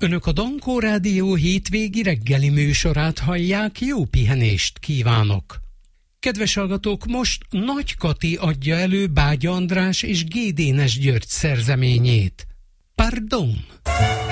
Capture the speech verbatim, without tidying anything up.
Önök a Dankó Rádió hétvégi reggeli műsorát hallják, jó pihenést kívánok! Kedves hallgatók, most Nagy Kati adja elő Bágya András és G. Dénes György szerzeményét. Pardon!